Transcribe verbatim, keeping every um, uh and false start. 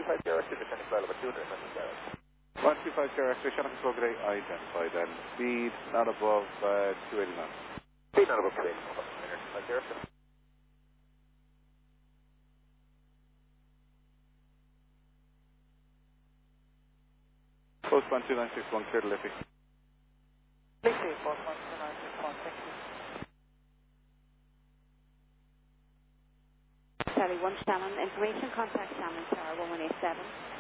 five zero, two descending flight level two, descending direct. one two five zero, X-ray, Shannon Control, good day, identified then. Speed not above uh, two eighty knots. Speed not above two eighty knots, five zero. Post one two nine six one, clear to Liffey. Liffey, post one two nine six one, thank you. Charlie one Shannon, information contact Shannon Tower one one eight seven.